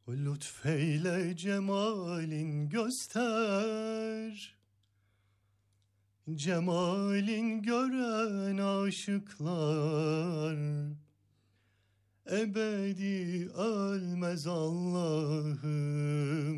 Lütfeyle cemalin göster, cemalin gören aşıklar ebedi ölmez Allah'ım.